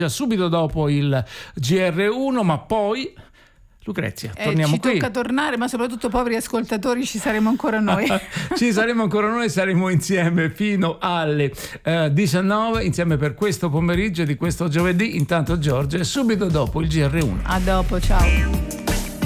subito dopo il GR1, ma poi Lucrezia, torniamo qui. Ci tocca tornare, ma soprattutto poveri ascoltatori ci saremo ancora noi. Ci saremo ancora noi, saremo insieme fino alle 19, insieme per questo pomeriggio di questo giovedì. Intanto Giorgio è subito dopo il GR1. A dopo, ciao.